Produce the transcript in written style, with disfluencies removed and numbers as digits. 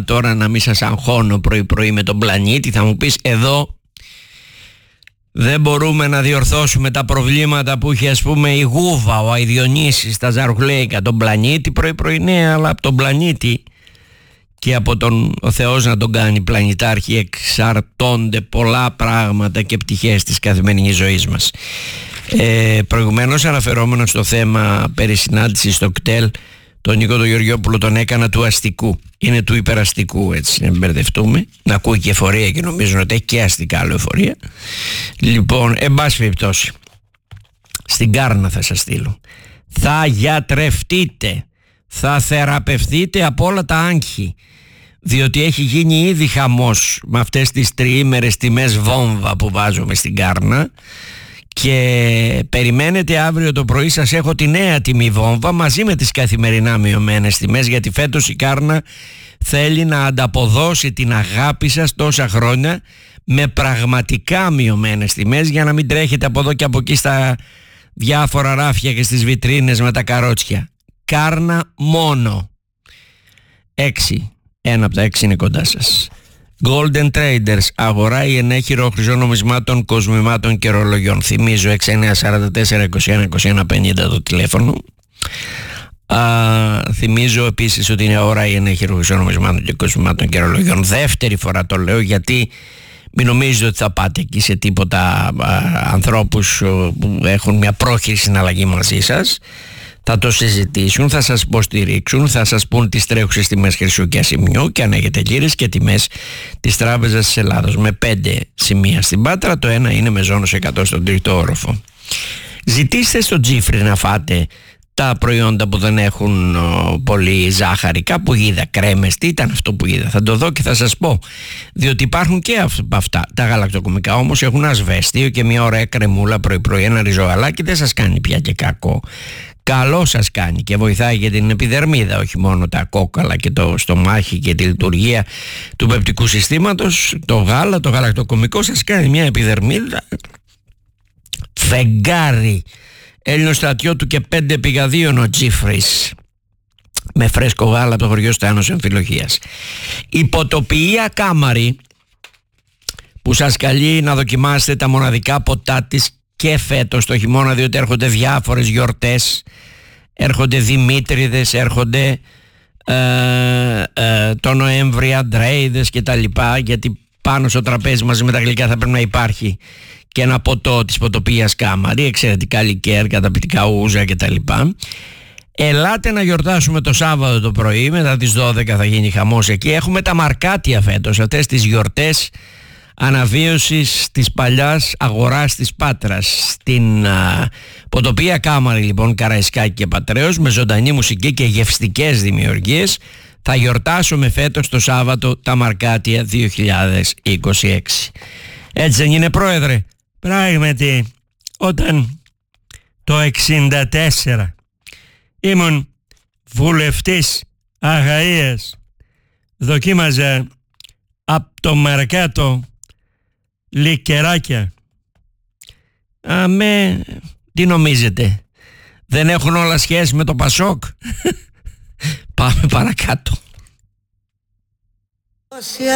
τώρα να μην σας αγχώνω πρωί-πρωί με τον πλανήτη. Θα μου πεις, εδώ δεν μπορούμε να διορθώσουμε τα προβλήματα που είχε, ας πούμε, η Γούβα, ο Αϊδιονύσης, τα Ζαρουχλέικα, τον πλανήτη πρωί-πρωί. Ναι, αλλά από τον πλανήτη και από τον ο Θεός να τον κάνει πλανητάρχη εξαρτώνται πολλά πράγματα και πτυχές της καθημερινής ζωής μας. Προηγουμένως, αναφερόμενο στο θέμα περί συνάντησης στο κτέλ, τον Νίκο τον Γεωργιόπουλο τον έκανα του αστικού. Είναι του υπεραστικού, έτσι, να μην μπερδευτούμε. Να ακούει και εφορία και νομίζουν ότι έχει και αστικά λεωφορεία. Λοιπόν, εν πάση περιπτώσει, στην Κάρνα θα σας στείλω. Θα γιατρευτείτε, θα θεραπευτείτε από όλα τα άγχη, διότι έχει γίνει ήδη χαμός με αυτές τις τριήμερες τιμές βόμβα που βάζουμε στην Κάρνα. Και περιμένετε αύριο το πρωί, σας έχω τη νέα τιμή βόμβα μαζί με τις καθημερινά μειωμένες τιμές, γιατί φέτος η Κάρνα θέλει να ανταποδώσει την αγάπη σας τόσα χρόνια με πραγματικά μειωμένες τιμές, για να μην τρέχετε από εδώ και από εκεί στα διάφορα ράφια και στις βιτρίνες με τα καρότσια. Κάρνα μόνο. 6. Ένα από τα 6 είναι κοντά σας. Golden Traders, αγορά ή ενέχειρο χρυσονομισμάτων, κοσμημάτων και ρολογιών. Θυμίζω 6944-21-21-50 το τηλέφωνο. Θυμίζω επίσης ότι είναι αγορά ή ενέχειρο χρυσονομισμάτων και κοσμημάτων και ρολογιών. Δεύτερη φορά το λέω, γιατί μην νομίζετε ότι θα πάτε εκεί σε τίποτα ανθρώπους που έχουν μια πρόχειρη συναλλαγή μαζί σας. Θα το συζητήσουν, θα σας υποστηρίξουν, θα σας πούν τις τρέχουσες τιμές χρυσού και ασημιού και αν έχετε γύρες και τιμές της Τράπεζας της Ελλάδος με 5 σημεία στην Πάτρα. Το ένα είναι με ζώνος 100 στον τρίτο όροφο. Ζητήστε στο Τζίφρι να φάτε τα προϊόντα που δεν έχουν πολύ ζάχαρη. Κάπου είδα κρέμες, τι ήταν αυτό που είδα, θα το δω και θα σας πω, διότι υπάρχουν και αυτά. Τα γαλακτοκομικά όμως έχουν ασβέστιο και μια ωραία κρεμούλα πρωί-πρωί, ένα ριζογαλάκι δεν σας κάνει πια και κακό. Καλό σας κάνει και βοηθάει για την επιδερμίδα, όχι μόνο τα κόκαλα και το στομάχι και τη λειτουργία του πεπτικού συστήματος. Το γάλα, το γαλακτοκομικό σας κάνει μια επιδερμίδα φεγγάρι. Έλληνο στρατιώτου και 5 πηγαδίων ο Τζίφρις, με φρέσκο γάλα από το χωριό Στάνος Εμφυλοχίας. Υποτοποιία Κάμαρη, που σας καλεί να δοκιμάσετε τα μοναδικά ποτά της και φέτος το χειμώνα, διότι έρχονται διάφορες γιορτές, έρχονται Δημήτριδες, έρχονται το Νοέμβρη Αντρέιδες και τα λοιπά, γιατί πάνω στο τραπέζι μαζί με τα γλυκά θα πρέπει να υπάρχει και ένα ποτό της Ποτοπίας Κάμαρη, εξαιρετικά λικέρ, καταπληκτικά ούζα και τα λοιπά. Ελάτε να γιορτάσουμε το Σάββατο το πρωί, μετά τις 12 θα γίνει χαμός εκεί. Έχουμε τα μαρκάτια φέτος, αυτές τις γιορτές αναβίωσης της παλιάς αγοράς της Πάτρας. Στην Ποτοπία Κάμαρη λοιπόν, Καραϊσκάκη και Πατρέως, με ζωντανή μουσική και γευστικές δημιουργίες, θα γιορτάσουμε φέτος το Σάββατο τα μαρκάτια 2026. Έτσι δεν είναι, πρόεδρε? Πράγματι, όταν το 1964 ήμουν βουλευτής Αγαΐας, δοκίμαζα από το Μαρκάτο λικεράκια. Αμέ, τι νομίζετε, δεν έχουν όλα σχέση με το Πασόκ? Πάμε παρακάτω.